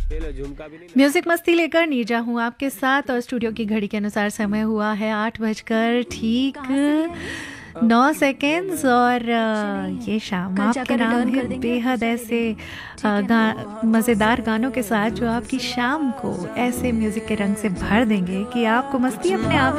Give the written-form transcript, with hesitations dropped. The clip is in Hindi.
म्यूजिक मस्ती लेकर नीरजा हूँ आपके साथ और स्टूडियो की घड़ी के अनुसार समय हुआ है 8 बजकर ठीक 9 सेकेंड्स और ये शाम आपके नाम है बेहद ऐसे मज़ेदार गानों के साथ जो आपकी शाम को ऐसे म्यूजिक के रंग से भर देंगे कि आपको मस्ती अपने आप